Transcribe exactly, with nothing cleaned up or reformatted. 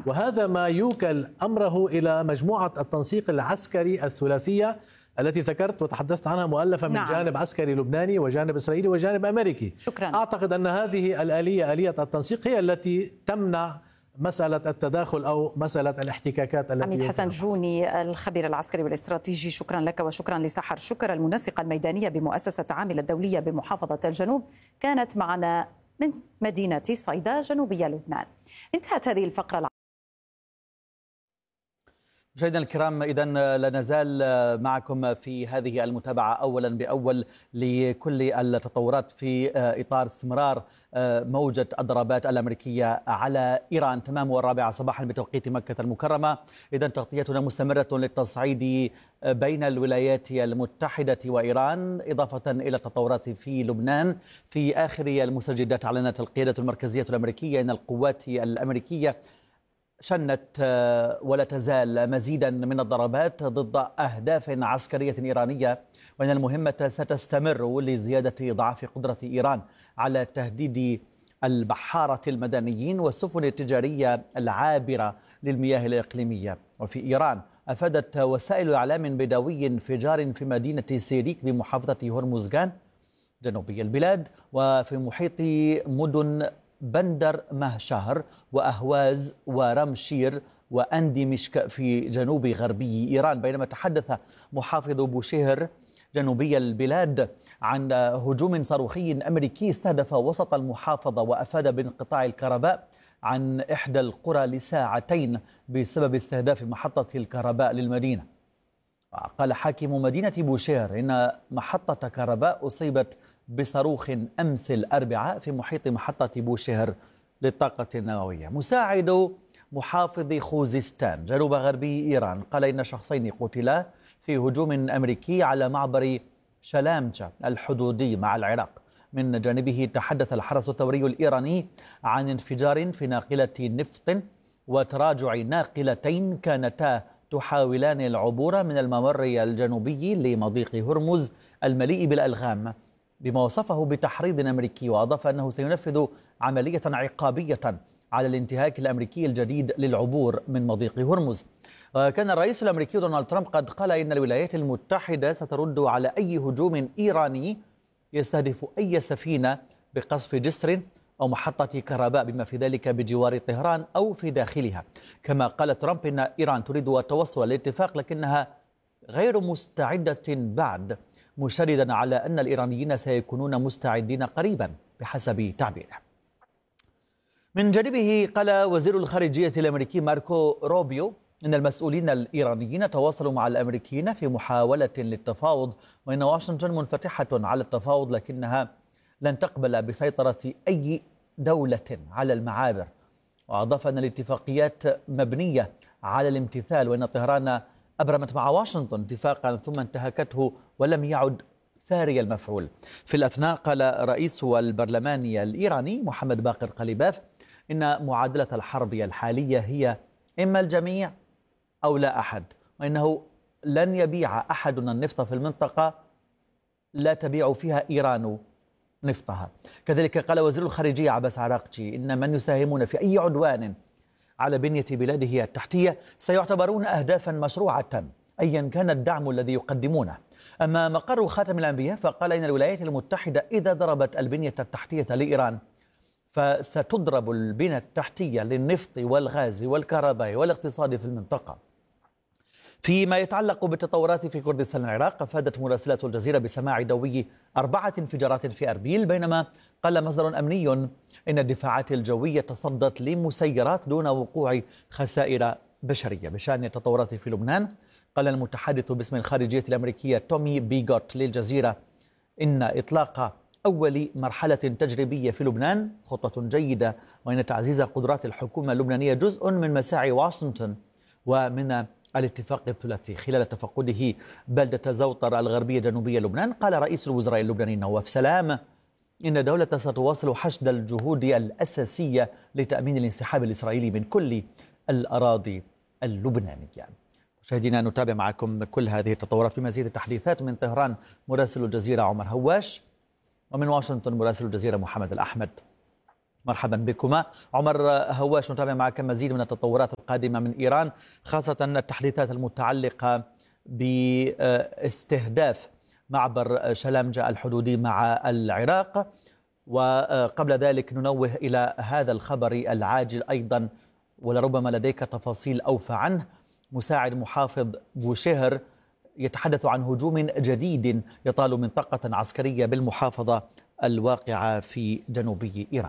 وهذا ما يوكل أمره إلى مجموعة التنسيق العسكري الثلاثية التي ذكرت وتحدثت عنها، مؤلفة من نعم. جانب عسكري لبناني وجانب إسرائيلي وجانب أمريكي. شكرا. أعتقد أن هذه الآلية، آلية التنسيق، هي التي تمنع مسألة التداخل أو مسألة الاحتكاكات التي عميد حسن جوني الخبير العسكري والاستراتيجي، شكرا لك. وشكرا لسحر شكر المنسقة الميدانية بمؤسسة عامل الدولية بمحافظة الجنوب، كانت معنا من مدينة صيدا جنوبية لبنان. انتهت هذه الفقرة. مشاهدينا الكرام، إذن لا نزال معكم في هذه المتابعة أولا بأول لكل التطورات في إطار استمرار موجة الضربات الأمريكية على إيران تمام الرابعة صباحا بتوقيت مكة المكرمة. إذن تغطيتنا مستمرة للتصعيد بين الولايات المتحدة وإيران، إضافة إلى التطورات في لبنان. في آخر المستجدات أعلنت القيادة المركزية الأمريكية أن القوات الأمريكية شنت ولا تزال مزيدا من الضربات ضد أهداف عسكرية إيرانية، وأن المهمة ستستمر لزيادة ضعف قدرة إيران على تهديد البحارة المدنيين والسفن التجارية العابرة للمياه الإقليمية. وفي إيران أفادت وسائل إعلام بدوي انفجار في مدينة سيريك بمحافظة هرمزغان جنوبي البلاد، وفي محيط مدن بندر مهشهر وأهواز ورمشير وأنديمشك في جنوب غربي إيران. بينما تحدث محافظ بوشهر جنوبي البلاد عن هجوم صاروخي أمريكي استهدف وسط المحافظة، وأفاد بانقطاع الكهرباء عن إحدى القرى لساعتين بسبب استهداف محطة الكهرباء للمدينة. قال حاكم مدينة بوشهر إن محطة كهرباء أصيبت بصاروخ أمس الأربعاء في محيط محطة بوشهر للطاقة النووية. مساعد محافظ خوزستان جنوب غربي إيران قال إن شخصين قتلا في هجوم أمريكي على معبر شلامجة الحدودي مع العراق. من جانبه تحدث الحرس الثوري الإيراني عن انفجار في ناقلة نفط وتراجع ناقلتين كانتا تحاولان العبور من الممر الجنوبي لمضيق هرمز المليء بالألغام، بما وصفه بتحريض أمريكي، وأضاف أنه سينفذ عملية عقابية على الانتهاك الأمريكي الجديد للعبور من مضيق هرمز. وكان الرئيس الأمريكي دونالد ترامب قد قال إن الولايات المتحدة سترد على أي هجوم إيراني يستهدف أي سفينة بقصف جسر أو محطة كهرباء، بما في ذلك بجوار طهران أو في داخلها. كما قال ترامب إن إيران تريد التوصل لاتفاق لكنها غير مستعدة بعد، مشددا على أن الإيرانيين سيكونون مستعدين قريبا بحسب تعبيره. من جانبه قال وزير الخارجية الأمريكي ماركو روبيو إن المسؤولين الإيرانيين تواصلوا مع الأمريكيين في محاولة للتفاوض، وإن واشنطن منفتحة على التفاوض لكنها لن تقبل بسيطرة أي دولة على المعابر. وأضاف أن الاتفاقيات مبنية على الامتثال، وإن طهران أبرمت مع واشنطن اتفاقا ثم انتهكته ولم يعد ساري المفعول. في الأثناء قال رئيس البرلمان الإيراني محمد باقر قليباف إن معادلة الحرب الحالية هي إما الجميع أو لا أحد، وإنه لن يبيع أحد النفط في المنطقة لا تبيع فيها إيران نفطها. كذلك قال وزير الخارجية عباس عراقجي إن من يساهمون في أي عدوان على بنية بلاده التحتية سيعتبرون أهدافا مشروعة أيا كان الدعم الذي يقدمونه. أما مقر خاتم الأنبياء فقال إن الولايات المتحدة إذا ضربت البنية التحتية لإيران فستضرب البنية التحتية للنفط والغاز والكهرباء والاقتصاد في المنطقة. فيما يتعلق بالتطورات في كردستان العراق، أفادت مراسلة الجزيرة بسماع دوي أربعة انفجارات في أربيل، بينما قال مصدر أمني إن الدفاعات الجوية تصدت لمسيرات دون وقوع خسائر بشرية. بشأن التطورات في لبنان، قال المتحدث باسم الخارجية الأمريكية تومي بيغوت للجزيرة إن إطلاق أول مرحلة تجريبية في لبنان خطوة جيدة، وإن تعزيز قدرات الحكومة اللبنانية جزء من مساعي واشنطن ومن الاتفاق الثلاثي. خلال تفقده بلدة زوطر الغربية جنوبية لبنان، قال رئيس الوزراء اللبناني نواف سلام إن الدولة ستواصل حشد الجهود الأساسية لتأمين الانسحاب الإسرائيلي من كل الأراضي اللبنانية. مشاهدينا، نتابع معكم كل هذه التطورات بمزيد التحديثات من طهران مراسل الجزيرة عمر هواش، ومن واشنطن مراسل الجزيرة محمد الأحمد. مرحبا بكما. عمر هواش، نتابع معك مزيد من التطورات القادمة من إيران، خاصة التحديثات المتعلقة باستهداف معبر شلامجة الحدودي مع العراق. وقبل ذلك ننوه إلى هذا الخبر العاجل أيضا، ولربما لديك تفاصيل أوفى عنه. مساعد محافظ بوشهر يتحدث عن هجوم جديد يطال منطقة عسكرية بالمحافظة الواقعة في جنوبي إيران.